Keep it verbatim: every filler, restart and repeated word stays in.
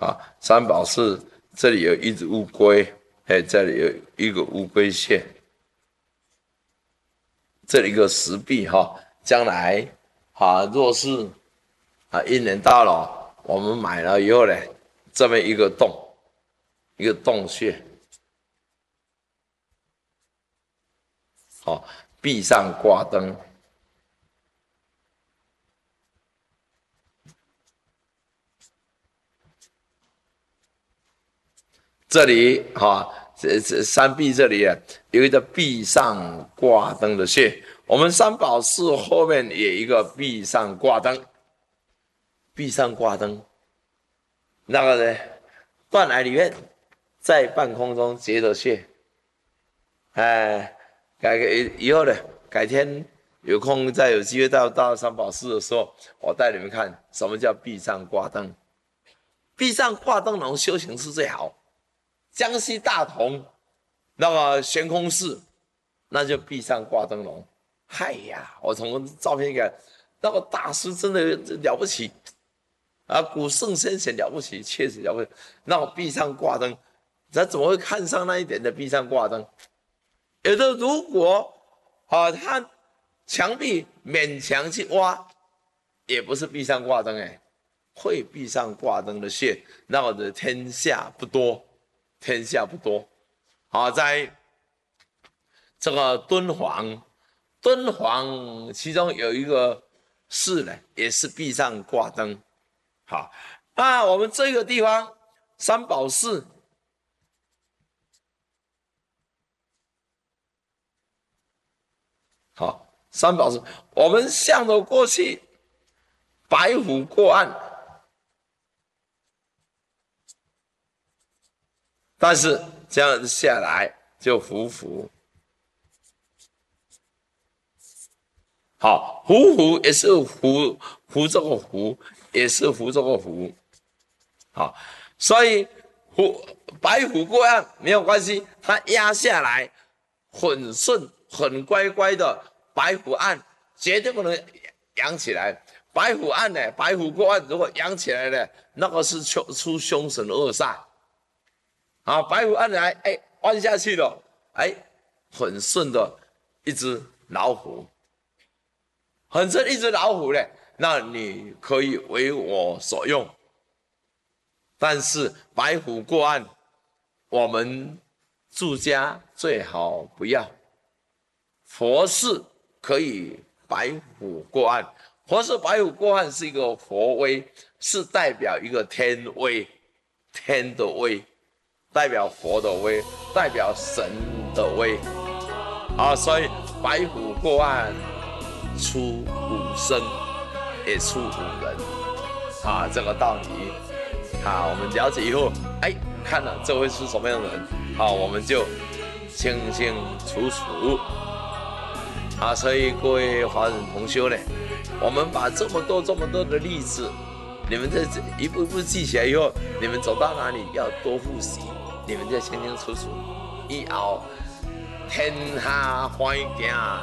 啊，三宝寺这里有一只乌龟，哎，这里有一个乌龟蟹，这里一个石壁哈，将来啊，若是啊一年到了，我们买了以后呢，这边一个洞，一个洞穴，好，壁上挂灯。这里哈，这这山壁这里啊，有一个壁上挂灯的穴。我们三宝寺后面也有一个壁上挂灯，壁上挂灯，那个呢，断崖里面在半空中结的穴。哎，改以后呢，改天有空再有机会到到三宝寺的时候，我带你们看什么叫壁上挂灯。壁上挂灯那种修行是最好。江西大同那个悬空寺，那就壁上挂灯笼。嗨呀，我从照片看，那个大师真的了不起啊！古圣先贤了不起，确实了不起。那我壁上挂灯，他怎么会看上那一点的壁上挂灯？有的如果啊，他墙壁勉强去挖，也不是壁上挂灯哎，会壁上挂灯的穴，那我的天下不多。天下不多，好，在这个敦煌，敦煌其中有一个寺呢，也是壁上挂灯。好，那我们这个地方三宝寺，好，三宝寺，我们向着过去，白虎过岸。但是这样子下来就伏伏，好，伏伏也是伏伏这个伏，也是伏这个伏，好，所以虎白虎过岸没有关系，它压下来很顺很乖乖的，白虎岸绝对不能扬起来。白虎岸呢，白虎过岸如果扬起来呢，那个是出出凶神恶煞。啊，白虎按来，哎，弯下去了，哎，很顺的一只老虎，很顺一只老虎嘞，那你可以为我所用。但是白虎过岸，我们住家最好不要。佛寺可以白虎过岸，佛寺白虎过岸是一个佛威，是代表一个天威，天的威。代表佛的威，代表神的威，啊，所以白虎过岸出五生，也出五人，啊，这个道理，啊，我们了解以后，哎，看了这会是什么样的人，好，我们就清清楚楚，啊，所以各位华人同修呢，我们把这么多这么多的例子，你们这一步一步记起来以后，你们走到哪里要多复习。你们就清清楚楚，以后天下欢喜。